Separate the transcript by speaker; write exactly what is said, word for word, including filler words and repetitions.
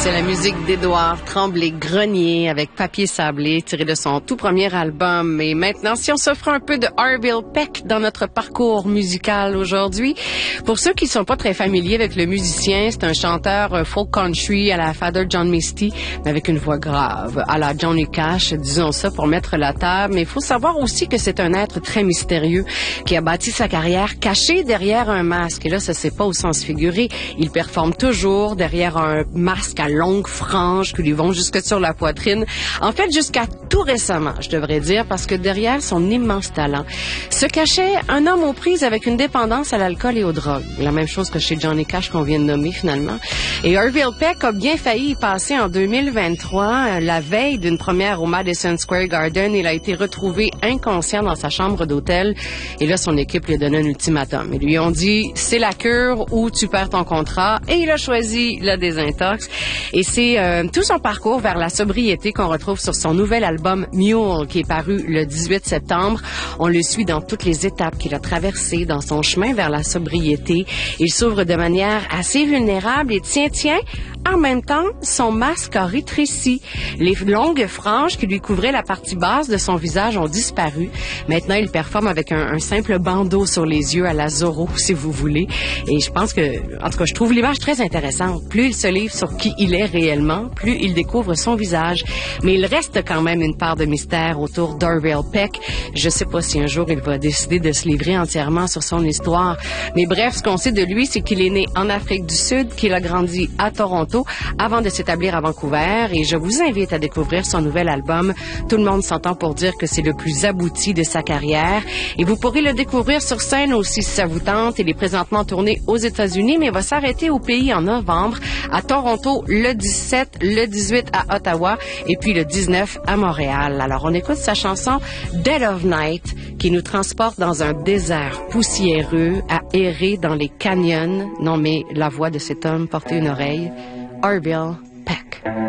Speaker 1: C'est la musique d'Édouard Tremblay-Grenier avec Papier sablé, tiré de son tout premier album. Et maintenant, si on s'offre un peu de Orville Peck dans notre parcours musical aujourd'hui, pour ceux qui ne sont pas très familiers avec le musicien, c'est un chanteur folk country à la Father John Misty, mais avec une voix grave, à la Johnny Cash, disons ça pour mettre la table. Mais il faut savoir aussi que c'est un être très mystérieux qui a bâti sa carrière caché derrière un masque. Et là, ça c'est pas au sens figuré. Il performe toujours derrière un masque à longues franges qui lui vont jusque sur la poitrine. En fait, jusqu'à tout récemment, je devrais dire, parce que derrière son immense talent se cachait un homme aux prises avec une dépendance à l'alcool et aux drogues. La même chose que chez Johnny Cash qu'on vient de nommer finalement. Et Orville Peck a bien failli y passer en deux mille vingt-trois, la veille d'une première au Madison Square Garden. Il a été retrouvé inconscient dans sa chambre d'hôtel. Et là, son équipe lui a donné un ultimatum. Ils lui ont dit, c'est la cure ou tu perds ton contrat. Et il a choisi la désintox. Et c'est euh, tout son parcours vers la sobriété qu'on retrouve sur son nouvel album Mule, qui est paru le dix-huit septembre. On le suit dans toutes les étapes qu'il a traversées dans son chemin vers la sobriété. Il s'ouvre de manière assez vulnérable et tiens, tiens, en même temps, son masque a rétréci. Les longues franges qui lui couvraient la partie basse de son visage ont disparu. Maintenant, il performe avec un, un simple bandeau sur les yeux à la Zorro, si vous voulez. Et je pense que, en tout cas, je trouve l'image très intéressante. Plus il se livre sur qui il est réellement, plus il découvre son visage. Mais il reste quand même une part de mystère autour d'Orville Peck. Je sais pas si un jour il va décider de se livrer entièrement sur son histoire. Mais bref, ce qu'on sait de lui, c'est qu'il est né en Afrique du Sud, qu'il a grandi à Toronto avant de s'établir à Vancouver. Et je vous invite à découvrir son nouvel album. Tout le monde s'entend pour dire que c'est le plus abouti de sa carrière. Et vous pourrez le découvrir sur scène aussi si ça vous tente. Il est présentement tourné aux États-Unis, mais va s'arrêter au pays en novembre, à Toronto le dix-sept, le dix-huit à Ottawa et puis le dix-neuf à Montréal. Alors on écoute sa chanson Dead of Night qui nous transporte dans un désert poussiéreux à errer dans les canyons. Non mais la voix de cet homme, portez une oreille. Orville Peck.